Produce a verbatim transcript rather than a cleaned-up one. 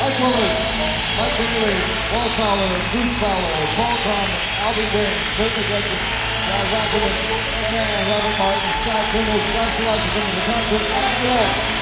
Mike Willis, Mike Bailey, Walt Fowler, Bruce Fowler, Paul Conlon, Albert Wayne, Kurt McGetchen, John Rockwell, man, Robert Martin, Scott Timmons, Scott Salazar from the concert, and